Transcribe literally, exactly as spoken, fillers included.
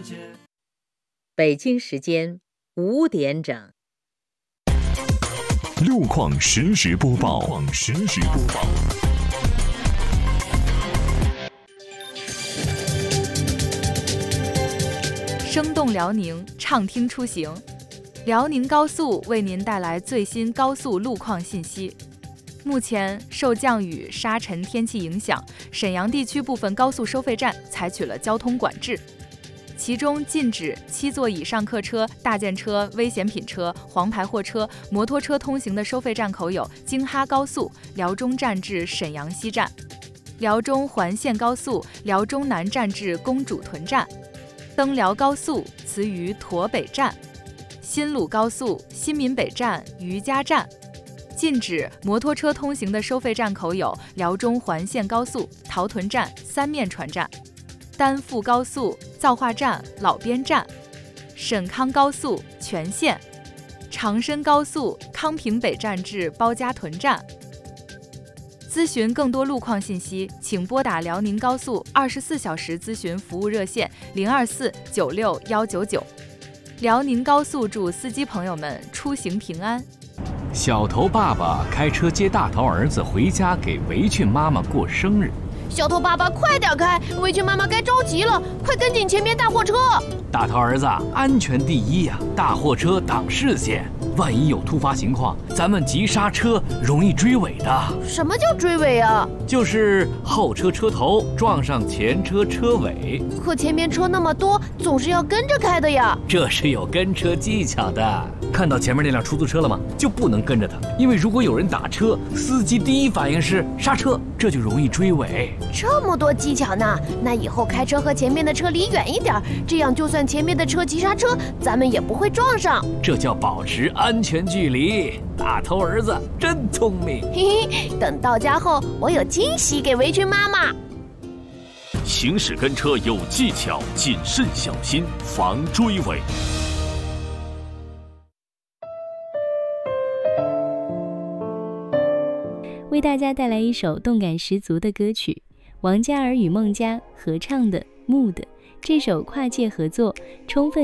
北京时间五点整。 路况实时播报。路况实时播报。 生动辽宁，畅听出行。辽宁高速为您带来最新高速路况信息。目前受降雨、沙尘天气影响，沈阳地区部分高速收费站采取了交通管制。其中禁止七座以上客车、大件车、危险品车、黄牌货车、摩托车通行的收费站口有京哈高速辽中站至沈阳西站、辽中环线高速辽中南站至公主屯站、登辽高速慈榆驼北站、新鲁高速新民北站余家站。禁止摩托车通行的收费站口有辽中环线高速陶屯站三面船站、丹阜高速造化站老边站、沈康高速全线、长深高速康平北站至包家屯站。咨询更多路况信息，请拨打辽宁高速二十四小时咨询服务热线零二四九六幺九九。辽宁高速祝司机朋友们出行平安。 小头爸爸开车接大头儿子回家给围裙妈妈过生日。 小头爸爸快点开，围裙妈妈该着急了，快跟紧前面大货车。 大头儿子，安全第一呀、啊！大货车挡视线，万一有突发情况，咱们急刹车容易追尾的。 什么叫追尾啊？ 就是后车车头撞上前车车尾。 可前面车那么多，总是要跟着开的呀。 这是有跟车技巧的。看到前面那辆出租车了吗？就不能跟着他，因为如果有人打车，司机第一反应是刹车，这就容易追尾。 这么多技巧呢，那以后开车和前面的车离远一点，这样就算前面的车急刹车，咱们也不会撞上。 这叫保持安全距离。大头儿子真聪明。 嘿嘿，等到家后，我有惊喜给围裙妈妈。 行驶跟车有技巧，谨慎小心，防追尾。 为大家带来一首动感十足的歌曲，王嘉尔与孟佳合唱的《木的》。这首跨界合作充分